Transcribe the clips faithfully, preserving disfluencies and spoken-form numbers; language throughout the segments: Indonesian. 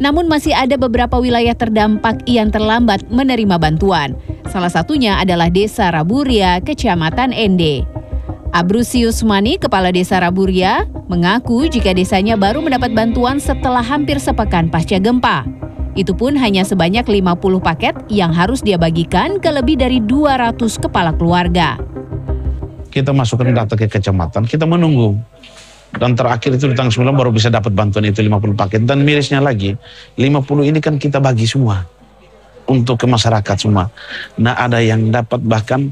Namun masih ada beberapa wilayah terdampak yang terlambat menerima bantuan. Salah satunya adalah Desa Raburia, Kecamatan Ende. Abrusius Mani, Kepala Desa Raburia, mengaku jika desanya baru mendapat bantuan setelah hampir sepekan pasca gempa. Itu pun hanya sebanyak lima puluh paket yang harus dia bagikan ke lebih dari dua ratus kepala keluarga. Kita masukkan data ke kecamatan, kita menunggu. Dan terakhir itu di tanggal sembilan baru bisa dapat bantuan itu lima puluh paket. Dan mirisnya lagi, lima puluh ini kan kita bagi semua. Untuk ke masyarakat semua. Nah ada yang dapat bahkan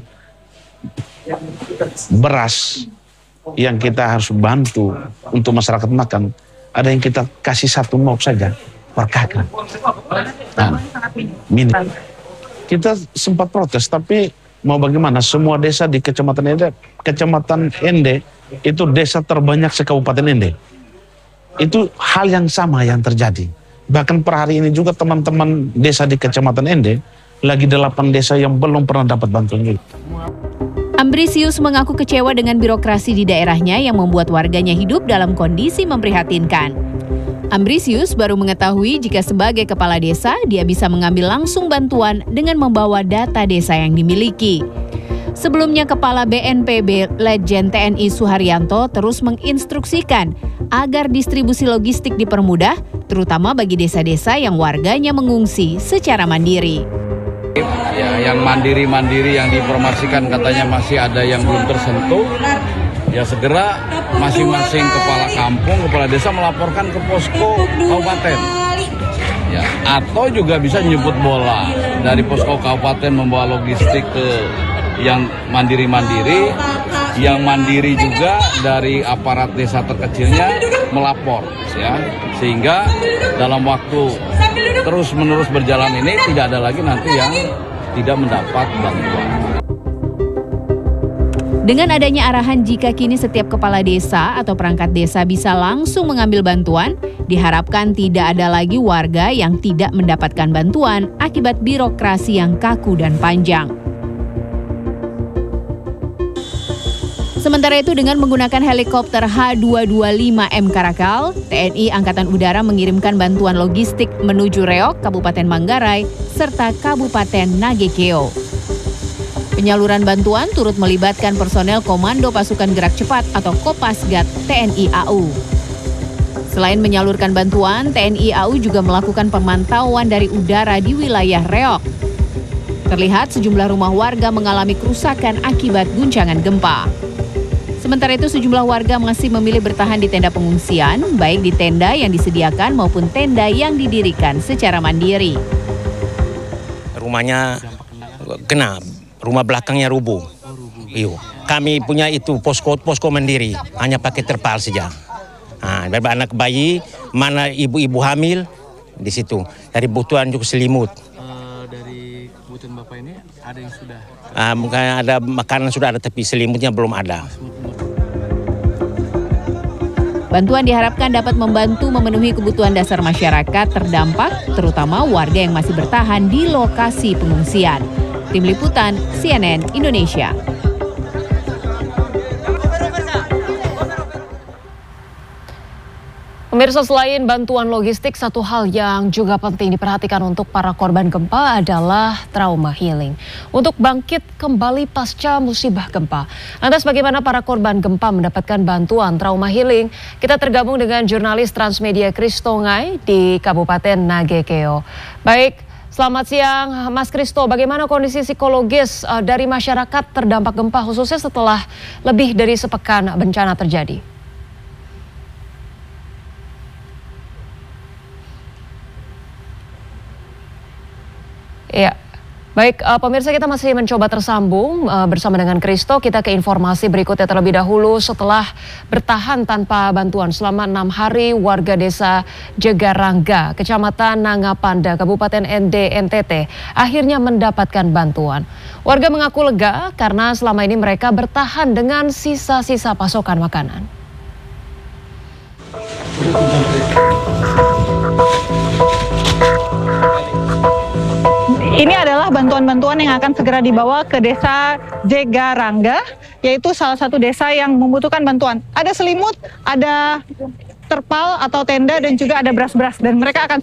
beras yang kita harus bantu untuk masyarakat makan. Ada yang kita kasih satu mop saja per kakak. Nah, mini. Kita sempat protes, tapi mau bagaimana? Semua desa di Kecamatan Ende, Kecamatan Ende itu desa terbanyak se-Kabupaten Ende. Itu hal yang sama yang terjadi. Bahkan per hari ini juga teman-teman desa di Kecamatan Ende lagi delapan desa yang belum pernah dapat bantuan itu. Ambrisius mengaku kecewa dengan birokrasi di daerahnya yang membuat warganya hidup dalam kondisi memprihatinkan. Ambrisius baru mengetahui jika sebagai kepala desa dia bisa mengambil langsung bantuan dengan membawa data desa yang dimiliki. Sebelumnya Kepala B N P B Letjen T N I Suharyanto terus menginstruksikan agar distribusi logistik dipermudah, terutama bagi desa-desa yang warganya mengungsi secara mandiri. Ya, yang mandiri-mandiri yang diinformasikan katanya masih ada yang belum tersentuh, ya segera masing-masing kepala kampung, kepala desa melaporkan ke posko kabupaten. Ya, atau juga bisa nyebut bola dari posko kabupaten membawa logistik ke yang mandiri-mandiri, yang mandiri juga dari aparat desa terkecilnya melapor, ya, sehingga dalam waktu terus-menerus berjalan ini tidak ada lagi nanti yang tidak mendapat bantuan. Dengan adanya arahan jika kini setiap kepala desa atau perangkat desa bisa langsung mengambil bantuan, diharapkan tidak ada lagi warga yang tidak mendapatkan bantuan akibat birokrasi yang kaku dan panjang. Sementara itu dengan menggunakan helikopter H dua dua lima M Karakal, T N I Angkatan Udara mengirimkan bantuan logistik menuju Reok, Kabupaten Manggarai, serta Kabupaten Nagekeo. Penyaluran bantuan turut melibatkan personel Komando Pasukan Gerak Cepat atau Kopasgat T N I A U. Selain menyalurkan bantuan, T N I A U juga melakukan pemantauan dari udara di wilayah Reok. Terlihat sejumlah rumah warga mengalami kerusakan akibat guncangan gempa. Sementara itu sejumlah warga masih memilih bertahan di tenda pengungsian, baik di tenda yang disediakan maupun tenda yang didirikan secara mandiri. Rumahnya kena, rumah belakangnya rubuh. Iyo, kami punya itu posko posko mandiri, hanya pakai terpal saja. Nah, anak bayi, mana ibu-ibu hamil di situ. Dari kebutuhan juga selimut. Uh, dari kebutuhan Bapak ini ada yang sudah? Uh, mungkin ada makanan sudah ada, tapi selimutnya belum ada. Bantuan diharapkan dapat membantu memenuhi kebutuhan dasar masyarakat terdampak, terutama warga yang masih bertahan di lokasi pengungsian. Tim Liputan C N N Indonesia. Pemirsa, selain bantuan logistik, satu hal yang juga penting diperhatikan untuk para korban gempa adalah trauma healing. Untuk bangkit kembali pasca musibah gempa. Lantas bagaimana para korban gempa mendapatkan bantuan trauma healing? Kita tergabung dengan jurnalis Transmedia Kristo Ngai di Kabupaten Nagekeo. Baik, selamat siang Mas Kristo, bagaimana kondisi psikologis dari masyarakat terdampak gempa khususnya setelah lebih dari sepekan bencana terjadi? Ya, baik uh, pemirsa, kita masih mencoba tersambung uh, bersama dengan Kristo. Kita ke informasi berikutnya terlebih dahulu. Setelah bertahan tanpa bantuan selama enam hari, warga desa Jegarangga, Kecamatan Nangapanda, Kabupaten Ende, N T T, akhirnya mendapatkan bantuan. Warga mengaku lega karena selama ini mereka bertahan dengan sisa-sisa pasokan makanan. Ini adalah bantuan-bantuan yang akan segera dibawa ke desa Jegarangga, yaitu salah satu desa yang membutuhkan bantuan. Ada selimut, ada terpal atau tenda, dan juga ada beras-beras. Dan mereka akan